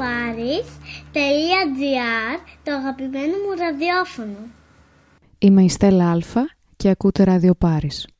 radioparis.gr, το αγαπημένο μου ραδιόφωνο. Είμαι η Στέλλα Αλφα και ακούτε Radio Paris.